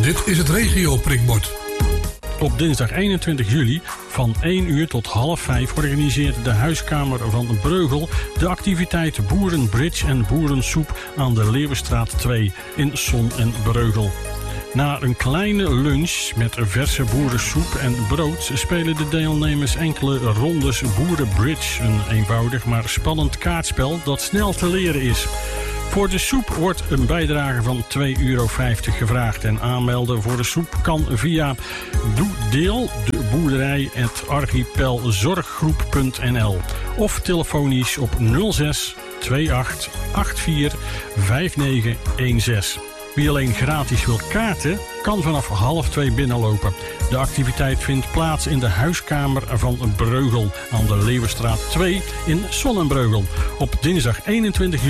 Dit is het regio-prikbord. Op dinsdag 21 juli van 1 uur tot 4:30 organiseert de Huiskamer van Breugel de activiteit Boerenbridge en Boerensoep aan de Leeuwenstraat 2 in Son en Breugel. Na een kleine lunch met verse boerensoep en brood spelen de deelnemers enkele rondes Boerenbridge, een eenvoudig maar spannend kaartspel dat snel te leren is. Voor de soep wordt een bijdrage van €2,50 gevraagd en aanmelden voor de soep kan via doedeeldeboerderij@archipelzorggroep.nl of telefonisch op 06 28 84 5916. Wie alleen gratis wil kaarten, kan vanaf 1:30 binnenlopen. De activiteit vindt plaats in de Huiskamer van Breugel aan de Leeuwenstraat 2 in Son en Breugel op dinsdag 21 juli.